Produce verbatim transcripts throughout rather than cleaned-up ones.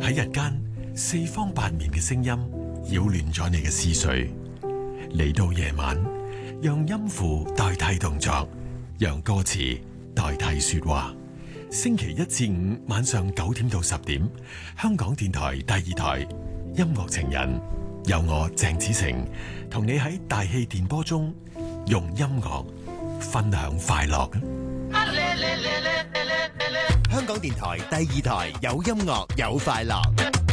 喺日間四方八面嘅聲音擾亂咗你嘅思緒，嚟到夜晚，讓音符代替動作，讓歌詞代替說話。星期一至五晚上九點到十點，香港電台第二台音樂情人，有我鄭子誠同你喺大氣電波中用音樂分享快樂。 香港電台第二台有音樂有快樂。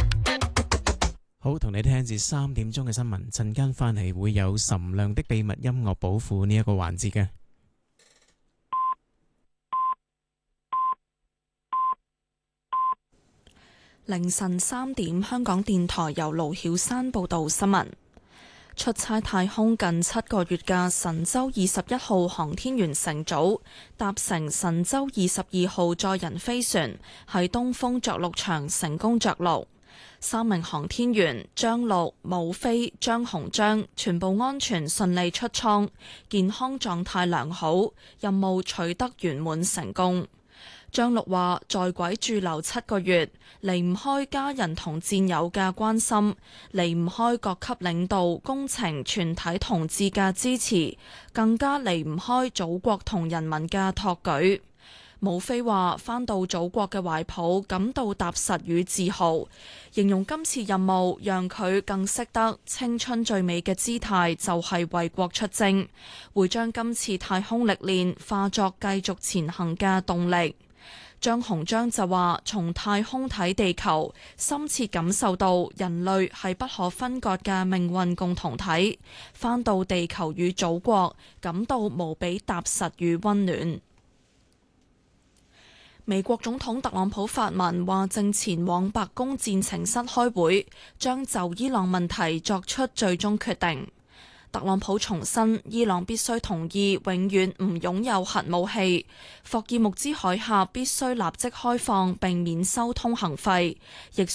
好，同你聽至三點鐘嘅新聞，陣間翻嚟會有岑亮的秘密音樂寶庫呢一個環節嘅。 凌晨三點，香港電台由盧曉山報道新聞。出差太空近七個月嘅神舟二十一號航天員乘組搭乘神舟二十二號載人飛船喺東風着陸場成功着陸，三名航天員張陸、武飛、張鴻章全部安全順利出艙，健康狀態良好，任務取得圓滿成功。張陸話：在軌駐留七個月，離唔開家人同戰友嘅關心，離唔開各級領導、工程全體同志嘅支持，更加離唔開祖國同人民嘅托舉。武飛話：返到祖國嘅懷抱，感到踏實與自豪，形容今次任務讓佢更識得青春最美嘅姿態就係為國出征，會將今次太空歷練化作繼續前行嘅動力。張鴻章就話：從太空睇地球，深切感受到人類係不可分割嘅命運共同體。返到地球與祖國，感到無比踏實與溫暖。美國總統特朗普發文話，正前往白宮戰情室開會，將就伊朗問題作出最終決定。特朗普重申，伊朗必須同意永遠唔擁有核武器，霍爾木茲海峽必須立即開放並免收通行費，亦